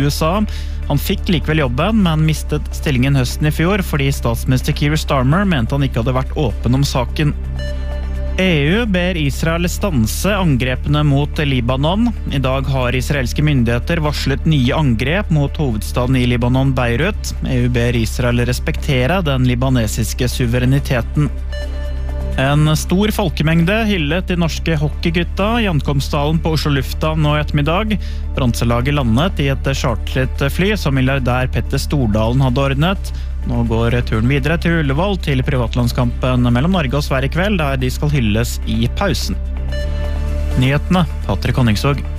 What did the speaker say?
USA. Han fikk likevel jobben, men mistet stillingen høsten i fjor fordi statsminister Keir Starmer mente han ikke hadde vært åpen om saken. EU ber Israel stanse angrepene mot Libanon. I dag har israelske myndigheter varslet nye angrep mot hovedstaden i Libanon, Beirut. EU ber Israel respektere den libanesiske suvereniteten. En stor folkemengde hyllet de norske hockeygutta i ankomsttalen på Oslo lufthavn nå i ettermiddag. Bronselaget landet i et chartret fly som milliardær Petter Stordalen hadde ordnet. Nå går turen videre til Ullevål til privatlandskampen mellom Norge og Sverige i kveld, der de skal hylles i pausen. Nyhetene, Patrick Honningsvåg.